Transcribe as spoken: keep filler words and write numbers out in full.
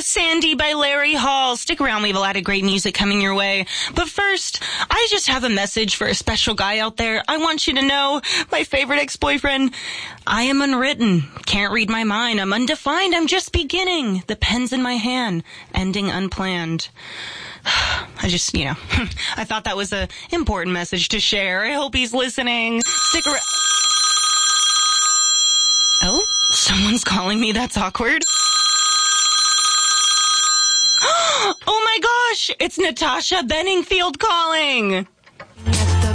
Sandy by Larry Hall. Stick around, we have a lot of great music coming your way. But first, I just have a message for a special guy out there. I want you to know, my favorite ex-boyfriend, I am unwritten. Can't read my mind. I'm undefined. I'm just beginning. The pen's in my hand. Ending unplanned. I just, you know, I thought that was a important message to share. I hope he's listening. Stick around. Oh, someone's calling me. That's awkward. Oh my gosh, it's Natasha Benningfield calling.